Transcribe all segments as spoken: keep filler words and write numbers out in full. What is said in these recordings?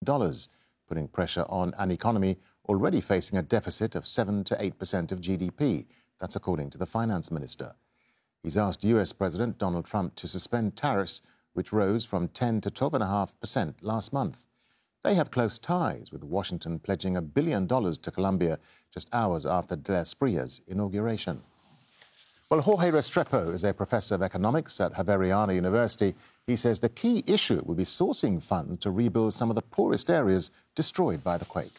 dollars, putting pressure on an economy already facing a deficit of seven to eight percent of G D P. That's according to the finance minister. He's asked U S President Donald Trump to suspend tariffs, which rose from ten to twelve point five percent last month. They have close ties, with Washington pledging a billion dollars to Colombia just hours after De la Esprilla's inauguration. Well, Jorge Restrepo is a professor of economics at Javeriana University. He says the key issue will be sourcing funds to rebuild some of the poorest areas destroyed by the quake.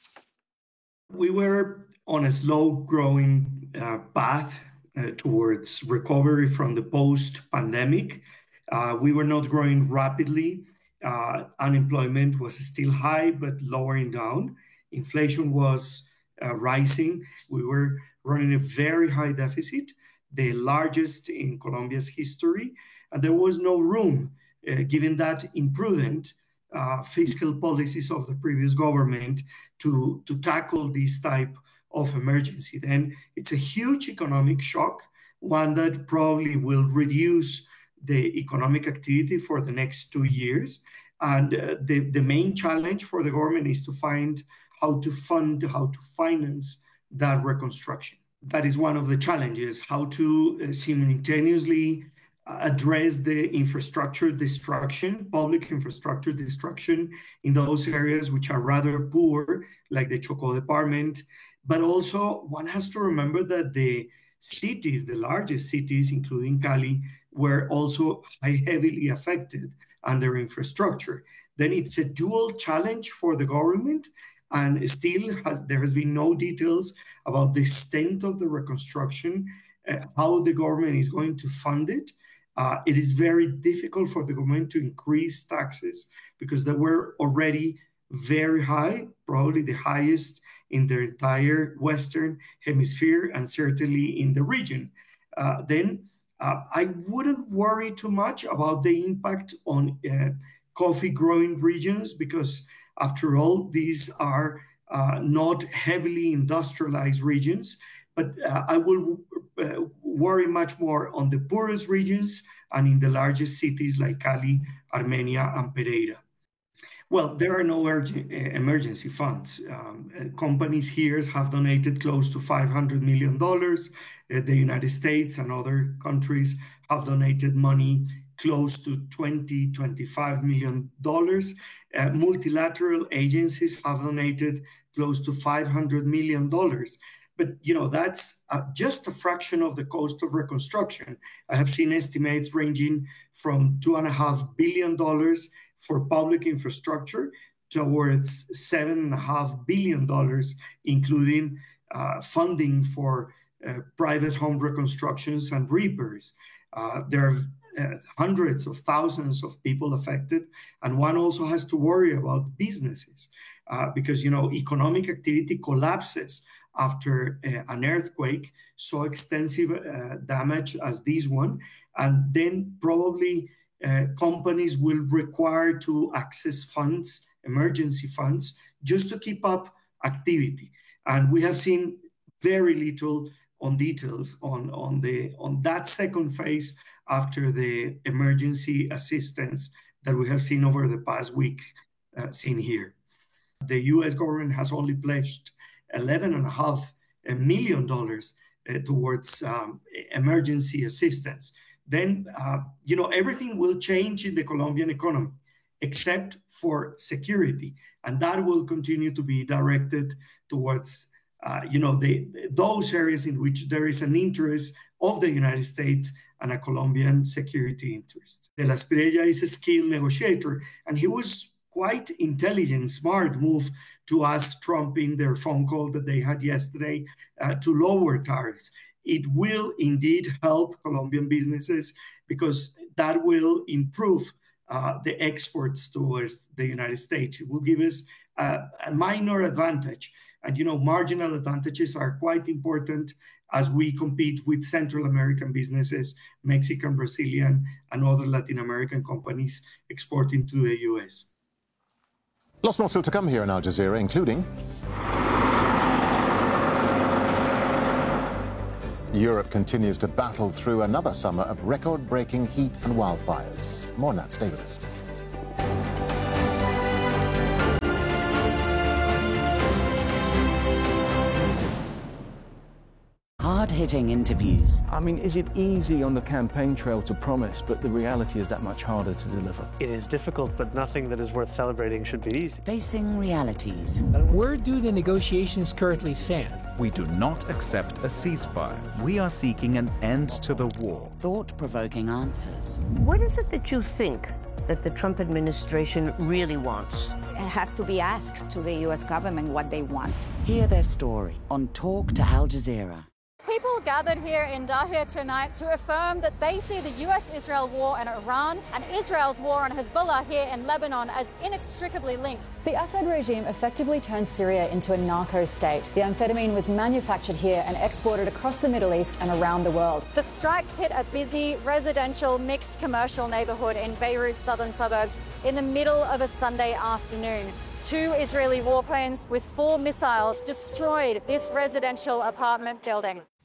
We were on a slow-growing uh, path uh, towards recovery from the post-pandemic. Uh, we were not growing rapidly. Uh, unemployment was still high, but lowering down. Inflation was uh, rising. We were running a very high deficit, the largest in Colombia's history, and there was no room, uh, given that imprudent uh, fiscal policies of the previous government, to, to tackle this type of emergency. Then it's a huge economic shock, one that probably will reduce the economic activity for the next two years. And uh, the, the main challenge for the government is to find how to fund, how to finance that reconstruction. That is one of the challenges, how to uh, simultaneously address the infrastructure destruction, public infrastructure destruction in those areas which are rather poor, like the Chocó department. But also one has to remember that the cities, the largest cities, including Cali, were also heavily affected under infrastructure. Then it's a dual challenge for the government, and still has, there has been no details about the extent of the reconstruction, uh, how the government is going to fund it. Uh, it is very difficult for the government to increase taxes because they were already very high, probably the highest in the entire Western Hemisphere and certainly in the region. Uh, then uh, I wouldn't worry too much about the impact on uh, coffee growing regions, because after all, these are uh, not heavily industrialized regions, but uh, I will uh, worry much more on the poorest regions and in the largest cities like Cali, Armenia, and Pereira. Well, there are no urgent, uh, emergency funds. Um, uh, companies here have donated close to five hundred million dollars. Uh, the United States and other countries have donated money close to twenty, twenty-five million dollars. Uh, multilateral agencies have donated close to five hundred million dollars. But, you know, that's uh, just a fraction of the cost of reconstruction. I have seen estimates ranging from two and a half billion dollars for public infrastructure towards seven and a half billion dollars, including uh, funding for uh, private home reconstructions and repairs. Uh, there are uh, hundreds of thousands of people affected, and one also has to worry about businesses uh, because, you know, economic activity collapses after uh, an earthquake, so extensive uh, damage as this one, and then probably uh, companies will require to access funds, emergency funds, just to keep up activity. And we have seen very little on details on, on, the, on that second phase after the emergency assistance that we have seen over the past week uh, seen here. The U S government has only pledged eleven and a half million dollars uh, towards um, emergency assistance. Then, uh, you know, everything will change in the Colombian economy, except for security. And that will continue to be directed towards, uh, you know, the, those areas in which there is an interest of the United States and a Colombian security interest. De la Espriella is a skilled negotiator, and he was quite intelligent, smart move to ask Trump in their phone call that they had yesterday uh, to lower tariffs. It will indeed help Colombian businesses because that will improve uh, the exports towards the United States. It will give us uh, a minor advantage. And, you know, marginal advantages are quite important as we compete with Central American businesses, Mexican, Brazilian, and other Latin American companies exporting to the U S. Lots more still to come here in Al Jazeera, including Europe continues to battle through another summer of record-breaking heat and wildfires. More on that, stay with us. hard-hitting interviews. I mean, is it easy on the campaign trail to promise, but the reality is that much harder to deliver? It is difficult, but nothing that is worth celebrating should be easy. Facing realities. Where do the negotiations currently stand? We do not accept a ceasefire. We are seeking an end to the war. Thought-provoking answers. What is it that you think that the Trump administration really wants? It has to be asked to the U S government what they want. Hear their story on Talk to Al Jazeera. People gathered here in Dahir tonight to affirm that they see the U S Israel war in Iran and Israel's war on Hezbollah here in Lebanon as inextricably linked. The Assad regime effectively turned Syria into a narco state. The amphetamine was manufactured here and exported across the Middle East and around the world. The strikes hit a busy residential mixed commercial neighborhood in Beirut's southern suburbs in the middle of a Sunday afternoon. Two Israeli warplanes with four missiles destroyed this residential apartment building.